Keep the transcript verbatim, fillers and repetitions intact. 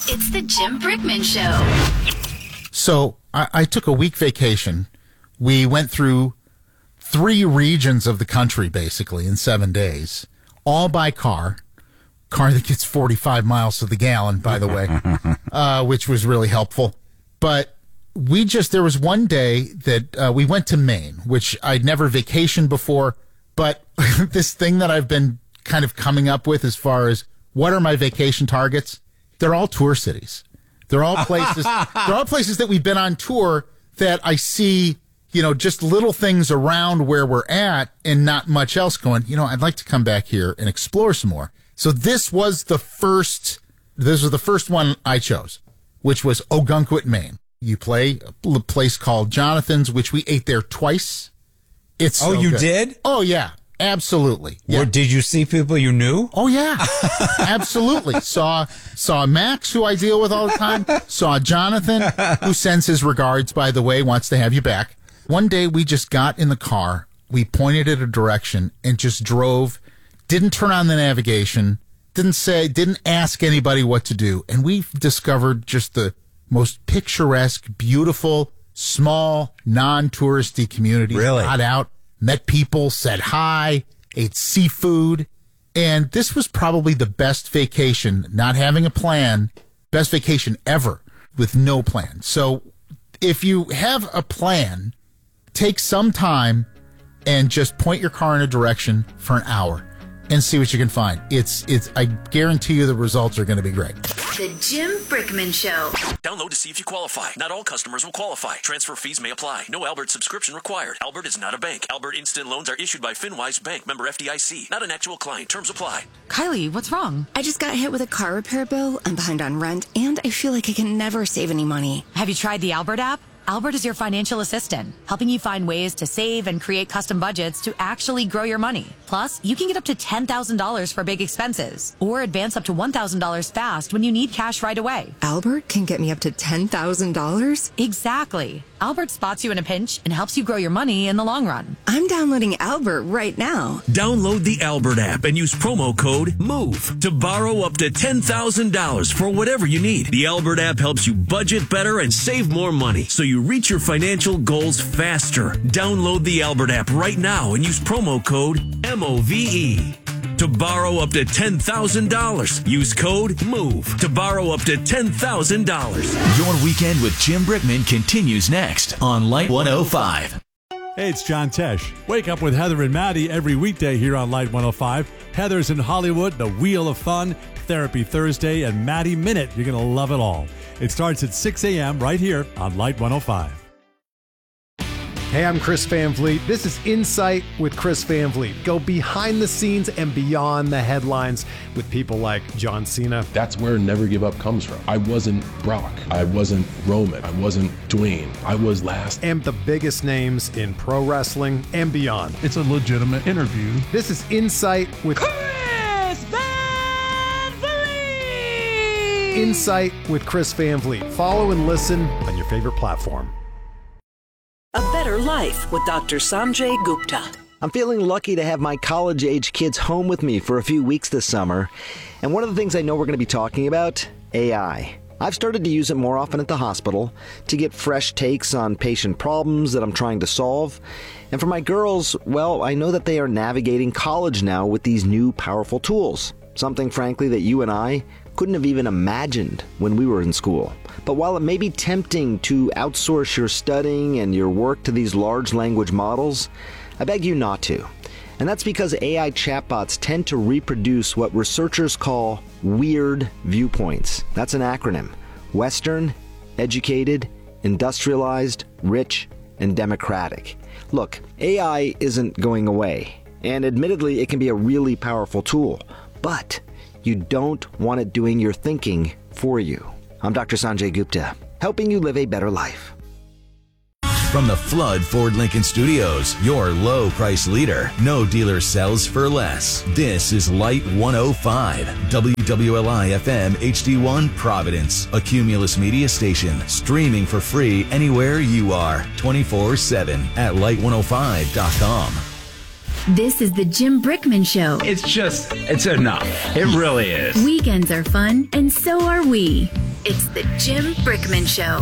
It's the Jim Brickman Show. So I, I took a week vacation. We went through three regions of the country, basically, in seven days, all by car. Car that gets forty-five miles to the gallon, by the way, uh, which was really helpful. But we just, there was one day that uh, we went to Maine, which I'd never vacationed before. But this thing that I've been kind of coming up with as far as what are my vacation targets, they're all tour cities. They're all places, they're all places that we've been on tour that I see, you know, just little things around where we're at and not much else going, you know, I'd like to come back here and explore some more. So this was the first, this was the first one I chose, which was Ogunquit, Maine. You play a place called Jonathan's, which we ate there twice. It's so Oh, you good. did? Oh, yeah, absolutely. Yeah. Or did you see people you knew? Oh, yeah, absolutely. Saw saw Max, who I deal with all the time. Saw Jonathan, who sends his regards, by the way, wants to have you back. One day we just got in the car, we pointed it a direction and just drove. Didn't turn on the navigation, didn't say, didn't ask anybody what to do. And we discovered just the most picturesque, beautiful, small, non-touristy community. Really? Got out, met people, said hi, ate seafood. And this was probably the best vacation, not having a plan, best vacation ever with no plan. So if you have a plan, take some time and just point your car in a direction for an hour and see what you can find. It's, it's, I guarantee you the results are going to be great. The Jim Brickman Show. Download to see if you qualify. Not all customers will qualify. Transfer fees may apply. No Albert subscription required. Albert is not a bank. Albert Instant Loans are issued by FinWise Bank, member F D I C. Not an actual client. Terms apply. Kylie, what's wrong? I just got hit with a car repair bill. I'm behind on rent, and I feel like I can never save any money. Have you tried the Albert app? Albert is your financial assistant, helping you find ways to save and create custom budgets to actually grow your money. Plus, you can get up to ten thousand dollars for big expenses or advance up to one thousand dollars fast when you need cash right away. Albert can get me up to ten thousand dollars? Exactly. Albert spots you in a pinch and helps you grow your money in the long run. I'm downloading Albert right now. Download the Albert app and use promo code MOVE to borrow up to ten thousand dollars for whatever you need. The Albert app helps you budget better and save more money so you reach your financial goals faster. Download the Albert app right now and use promo code M O V E to borrow up to ten thousand dollars. Use code MOVE to borrow up to ten thousand dollars. Your weekend with Jim Brickman continues next on Light one oh five. Hey, it's John Tesh. Wake up with Heather and Maddie every weekday here on Light one oh five. Heather's in Hollywood, the Wheel of Fun, Therapy Thursday, and Maddie Minute. You're going to love it all. It starts at six a.m. right here on Light one oh five. Hey, I'm Chris Van Vliet. This is Insight with Chris Van Vliet. Go behind the scenes and beyond the headlines with people like John Cena. That's where Never Give Up comes from. I wasn't Brock. I wasn't Roman. I wasn't Dwayne. I was last. And the biggest names in pro wrestling and beyond. It's a legitimate interview. This is Insight with Chris Van Vliet. Insight with Chris Van Vliet. Follow and listen on your favorite platform. A better life with Doctor Sanjay Gupta. I'm feeling lucky to have my college-age kids home with me for a few weeks this summer. And one of the things I know we're going to be talking about, A I. I've started to use it more often at the hospital to get fresh takes on patient problems that I'm trying to solve. And for my girls, well, I know that they are navigating college now with these new powerful tools. Something, frankly, that you and I couldn't have even imagined when we were in school. But while it may be tempting to outsource your studying and your work to these large language models, I beg you not to. And that's because A I chatbots tend to reproduce what researchers call weird viewpoints. That's an acronym. Western, educated, industrialized, rich, and democratic. Look, A I isn't going away. And admittedly, it can be a really powerful tool. But you don't want it doing your thinking for you. I'm Doctor Sanjay Gupta, helping you live a better life. From the Flood Ford Lincoln Studios, your low price leader. No dealer sells for less. This is Light one oh five, W W L I F M H D one Providence, a Cumulus media station, streaming for free anywhere you are, twenty-four seven at light one oh five dot com. This is the Jim Brickman Show. It's just, it's enough. It really is. Weekends are fun, and so are we. It's the Jim Brickman Show.